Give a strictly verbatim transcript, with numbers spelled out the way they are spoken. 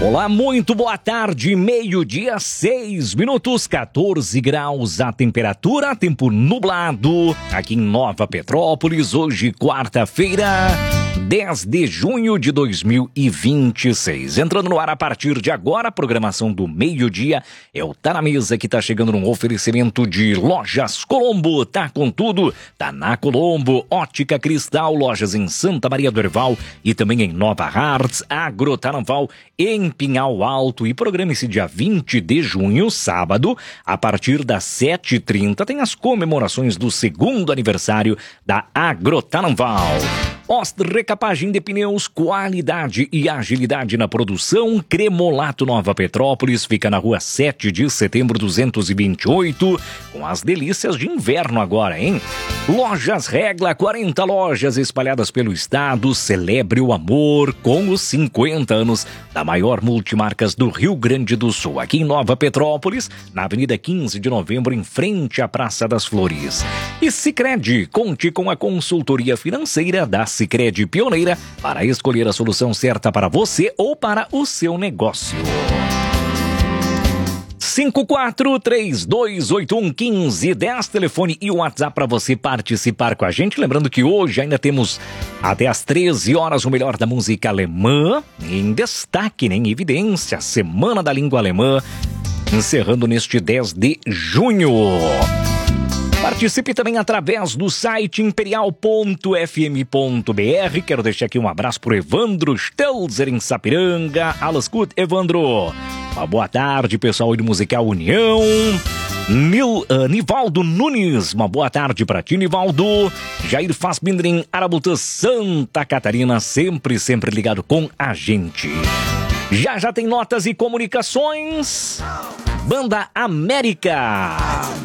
Olá, muito boa tarde, meio-dia, seis minutos, quatorze graus a temperatura, tempo nublado aqui em Nova Petrópolis, hoje quarta-feira, dez de junho de dois mil e vinte e seis. Entrando no ar a partir de agora, a programação do meio-dia é o Tá na Mesa, que tá chegando num oferecimento de Lojas Colombo. Tá com tudo, tá na Colombo, Ótica Cristal, lojas em Santa Maria do Herval e também em Nova Hartz, Agrotarnaval em Pinhal Alto. E programe-se dia vinte de junho, sábado, a partir das sete e trinta, tem as comemorações do segundo aniversário da Agrotarnaval. Ost Recapagem de Pneus, qualidade e agilidade na produção. Cremolato Nova Petrópolis, fica na rua sete de setembro duzentos e vinte e oito, com as delícias de inverno agora, hein? Lojas Regla, quarenta lojas espalhadas pelo estado. Celebre o amor com os cinquenta anos da maior multimarcas do Rio Grande do Sul, aqui em Nova Petrópolis, na Avenida quinze de novembro, em frente à Praça das Flores. E Sicredi, conte com a consultoria financeira da Sicredi Pioneira para escolher a solução certa para você ou para o seu negócio. cinco quatro três dois oito um um cinco um zero, telefone e o WhatsApp para você participar com a gente. Lembrando que hoje ainda temos até às treze horas o melhor da música alemã em destaque, né, em evidência, Semana da Língua Alemã, encerrando neste dez de junho. Participe também através do site imperial ponto f m ponto b r. Quero deixar aqui um abraço pro Evandro Stelzer em Sapiranga. Alles gut, Evandro. Uma boa tarde, pessoal do Musical União. Nil, uh, Nivaldo Nunes, uma boa tarde para ti, Nivaldo. Jair Fassbinder em Arabutã, Santa Catarina, sempre, sempre ligado com a gente. Já já tem notas e comunicações. Banda América.